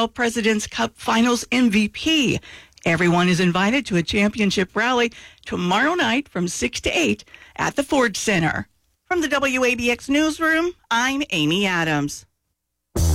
NFL President's Cup Finals MVP. Everyone is invited to a championship rally tomorrow night from 6 to 8 at the Ford Center. From the WABX Newsroom, I'm Amy Adams.